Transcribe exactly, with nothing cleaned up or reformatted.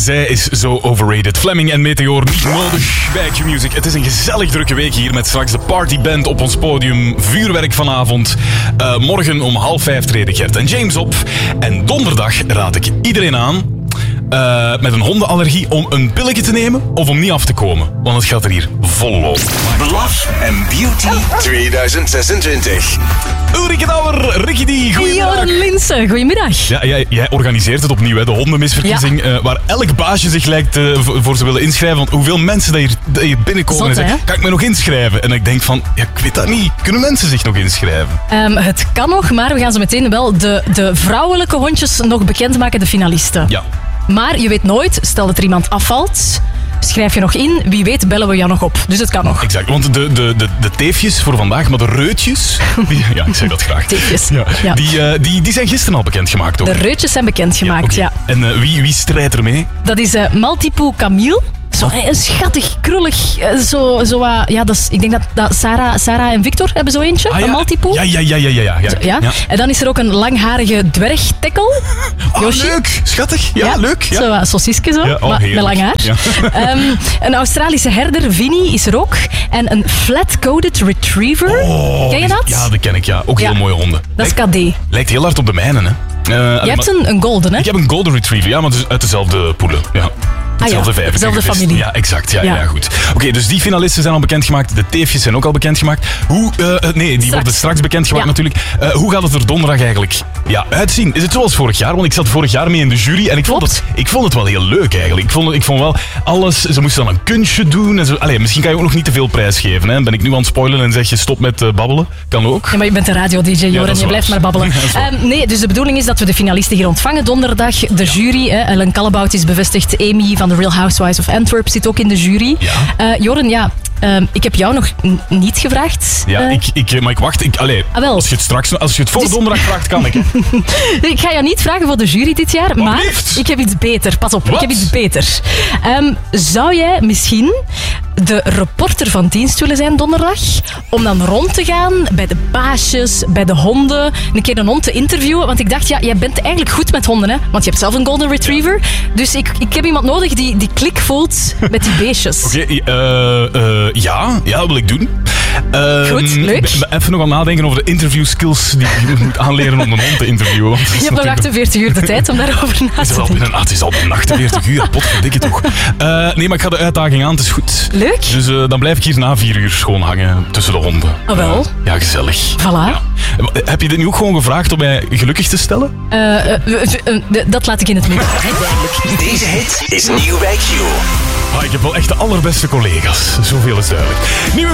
zij is zo overrated. Fleming en Meteor niet nodig bij Q-Music. Het is een gezellig drukke week hier met straks de partyband op ons podium. Vuurwerk vanavond. Uh, morgen om half vijf treden Gert en James op. En donderdag raad ik iedereen aan Uh, met een hondenallergie om een pilletje te nemen of om niet af te komen. Want het gaat er hier volop. Bluff and Beauty tweeduizend zesentwintig. Ulrike Douwer, Ricky D, goedemiddag. Joren Linsen, goedemiddag. Ja, jij, jij organiseert het opnieuw, hè, de hondenmisverkiezing. Ja. Uh, waar elk baasje zich lijkt uh, voor ze willen inschrijven. Want hoeveel mensen dat hier, dat hier binnenkomen Zot, en zeggen, kan ik me nog inschrijven? En ik denk van, ja, ik weet dat niet. Kunnen mensen zich nog inschrijven? Um, het kan nog, maar we gaan zo meteen wel de, de vrouwelijke hondjes nog bekendmaken, de finalisten. Ja. Maar je weet nooit, stel dat er iemand afvalt, schrijf je nog in, wie weet bellen we jou nog op. Dus het kan nog. Exact, want de, de, de, de teefjes voor vandaag, maar de reutjes, die, ja, ik zeg dat graag. Teefjes. Ja, ja. Die, uh, die, die zijn gisteren al bekendgemaakt, toch? De reutjes zijn bekendgemaakt, ja. Okay. ja. En uh, wie, wie strijdt ermee? Dat is uh, Maltipoo Camille. Zo een schattig, krullig, zo, zo uh, ja, dat is, ik denk dat, dat Sarah, Sarah en Victor hebben zo eentje, ah, ja. een Maltipoo. Ja, ja, ja, ja, ja, ja. Zo, ja. ja. En dan is er ook een langharige dwergtekkel. Oh, Yoshi. Leuk, schattig. Ja, ja. leuk. Ja. Zo een sausisje zo, ja, oh, maar met lang haar. Ja. Um, een Australische herder, Vinnie, is er ook. En een flat-coated retriever. Oh, ken je dat? Ja, dat ken ik, ja. Ook ja. heel mooie honden. Dat is K D. Lijkt heel hard op de mijne, hè. Uh, je hebt een, een golden, hè? Ik heb een golden retriever, ja, maar dus uit dezelfde poelen. Ja. Hetzelfde ah, ja. vijver. Dezelfde familie. Ja, exact. Ja, ja. ja. ja goed. Oké, okay, dus die finalisten zijn al bekendgemaakt. De teefjes zijn ook al bekendgemaakt. Hoe, uh, nee, die straks. worden straks bekendgemaakt ja. natuurlijk. Uh, hoe gaat het er donderdag eigenlijk ja, uitzien? Is het zoals vorig jaar? Want ik zat vorig jaar mee in de jury en ik vond het, ik vond het wel heel leuk eigenlijk. Ik vond, ik vond wel alles... Ze moesten dan een kunstje doen. En zo. Allee, misschien kan je ook nog niet te veel prijs geven. Hè? Ben ik nu aan het spoilen en zeg je stop met uh, babbelen? Kan ook. Ja, maar je bent een radio-dj, Joren. Ja, je waar. blijft maar babbelen. Ja, um, nee, dus de bedoeling is dat we de finalisten hier ontvangen donderdag. De jury, hè, Ellen Kallebout is bevestigd. Amy van The Real Housewives of Antwerp zit ook in de jury. Ja. Uh, Joren, ja, uh, ik heb jou nog n- niet gevraagd. Ja, uh, ik, ik, maar ik wacht. Ik, allee, ah, als je het straks, als je het voor dus... donderdag vraagt, kan ik. Ik ga jou niet vragen voor de jury dit jaar, oh, maar liefst. ik heb iets beter. Pas op, Wat? ik heb iets beter. Um, zou jij misschien de reporter van dienst willen zijn donderdag? Om dan rond te gaan bij de baasjes, bij de honden, een keer een hond te interviewen. Want ik dacht, ja, jij bent eigenlijk goed met honden, hè? Want je hebt zelf een golden retriever. Dus ik, ik heb iemand nodig die, die klik voelt met die beestjes. Oké, okay, uh, uh, ja, ja, dat wil ik doen. Uh, Goed, leuk. Even nog aan nadenken over de interview skills die je moet aanleren om een hond te interviewen. Want je hebt nog achtenveertig uur de tijd om daarover na te denken. Ah, het is al binnen achtenveertig uur, potverdikke toch. Uh, nee, maar ik ga de uitdaging aan, het is goed. Leuk. Dus uh, dan blijf ik hier na vier uur gewoon hangen tussen de honden. Oh wel. Uh, ja, gezellig. Voilà. Ja. Heb je dit nu ook gewoon gevraagd om mij gelukkig te stellen? Uh, uh, uh, uh, uh, dat laat ik in het midden. Deze hit is nieuw bij Q. Ah, ik heb wel echt de allerbeste collega's. Zoveel is duidelijk. Nieuwe